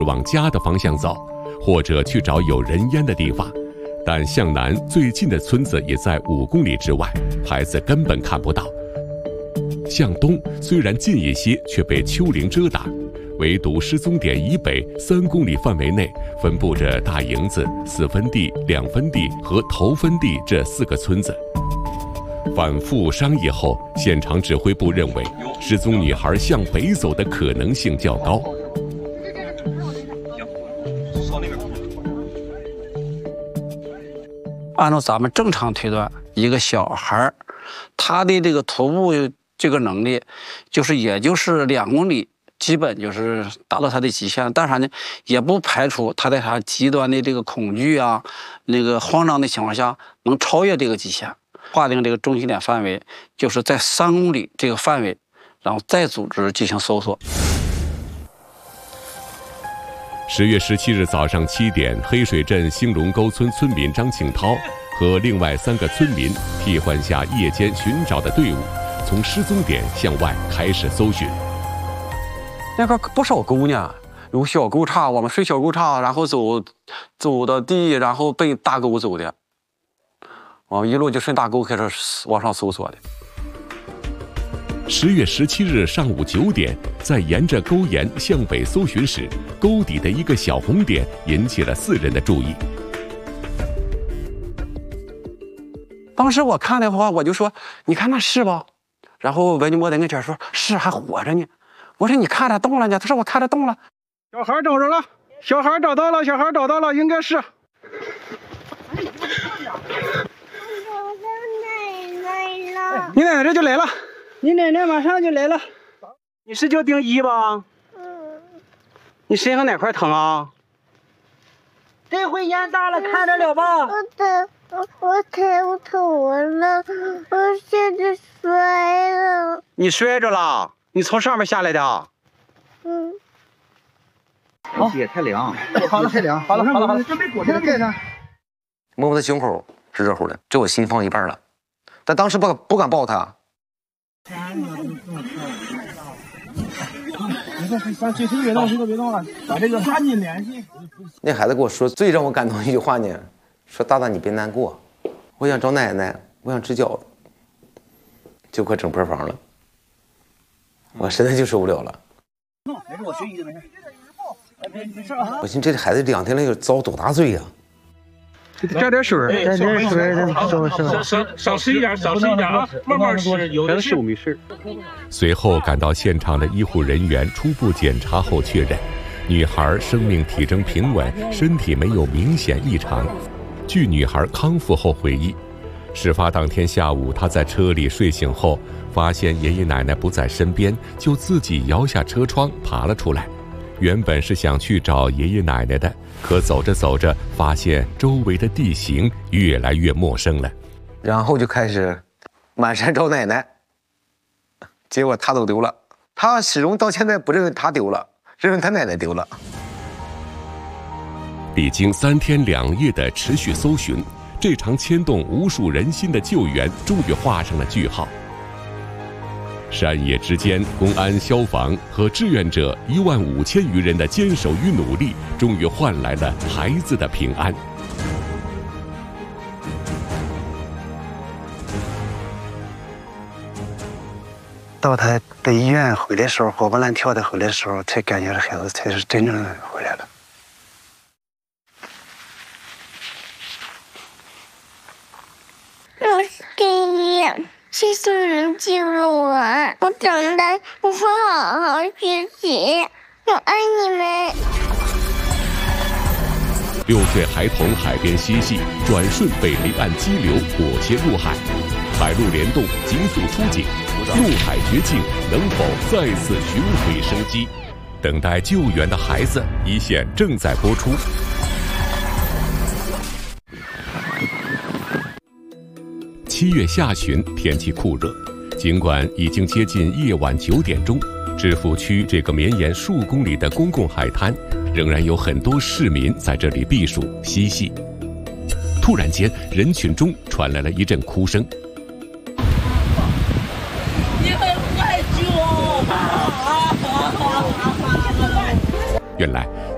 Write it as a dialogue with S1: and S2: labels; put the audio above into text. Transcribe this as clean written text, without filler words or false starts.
S1: 往家的方向走，或者去找有人烟的地方。但向南最近的村子也在5公里之外，孩子根本看不到。向东虽然近一些，却被丘陵遮挡。唯独失踪点以北3公里范围内，分布着大营子、4分地、2分地和头分地这4个村子。反复商议后，现场指挥部认为，失踪女孩向北走的可能性较高。
S2: 按照咱们正常推断，一个小孩他的这个徒步这个能力，也就是2公里，基本就是达到他的极限。但是呢，也不排除他在他极端的这个恐惧啊、那个慌张的情况下，能超越这个极限。划定这个中心点范围，就是在3公里这个范围，然后再组织进行搜索。
S1: 10月17日早上7点，黑水镇兴隆沟村村民张庆涛和另外3个村民替换下夜间寻找的队伍，从失踪点向外开始搜寻。
S2: 那块不少沟呢，有小沟岔，我们睡小沟岔，然后走到地，然后奔大沟走的。我一路就顺大沟开始往上搜索的。
S1: 10月17日上午9点，在沿着沟沿向北搜寻时，沟底的一个小红点引起了4人的注意。
S2: 当时我看的话，我就说：“你看那是吧？”然后文摩在跟前说：“是，还活着呢。”我说：“你看着动了呢？”他说：“我看着动了。”
S3: 小孩找着了，小孩找到了，小孩找到了，应该是。你奶奶这就来了，你奶奶马上就来了。你是叫丁一吧？你身上哪块疼啊？这回烟大了，看着了吧？
S4: 我抬不头了，我现在摔了。
S3: 你摔着了？你从上面下来的？
S5: 血太凉，
S3: 好了，太凉。好了，这没裹，这盖上。
S5: 摸摸他胸口是热乎的，这我心放一半了，但当时不敢抱他。
S3: 别动了，把这个抓紧联系。
S5: 那孩子跟我说最让我感动的一句话呢，说大大你别难过，我想找奶奶，我想吃饺子，就快整破房了，我实在就受不了了。
S3: 没事，我学习的没事。
S5: 我寻思这孩子2天了要遭多大罪呀？
S3: 加点水，加点水，
S6: 少吃一点，少吃一点啊，慢慢吃，有的是。
S3: 没事。
S1: 随后赶到现场的医护人员初步检查后确认，女孩生命体征平稳，身体没有明显异常。据女孩康复后回忆，事发当天下午，她在车里睡醒后，发现爷爷奶奶不在身边，就自己摇下车窗爬了出来。原本是想去找爷爷奶奶的，可走着走着，发现周围的地形越来越陌生了，
S5: 然后就开始满山找奶奶，结果他都丢了。他始终到现在不认为他丢了，认为他奶奶丢了。
S1: 历经3天2夜的持续搜寻，这场牵动无数人心的救援终于画上了句号。山野之间，公安、消防和志愿者15000余人的坚守与努力，终于换来了孩子的平安。
S2: 到他在医院回来的时候，活蹦乱跳的回来的时候，才感觉这孩子才是真正的回来了。
S4: 老师给你。谢谢您记住我，我长大我会好好学习，我爱你们。
S1: 6岁孩童海边嬉戏，转瞬被离岸激流裹挟入海，海陆联动，急速出警，入海绝境能否再次寻回生机？等待救援的孩子一线正在播出。7月下旬，天气酷热，尽管已经接近夜晚9点钟，致富区这个绵延数公里的公共海滩，仍然有很多市民在这里避暑嬉戏。突然间，人群中传来了一阵哭声。
S6: 你很害羞。
S1: 原来，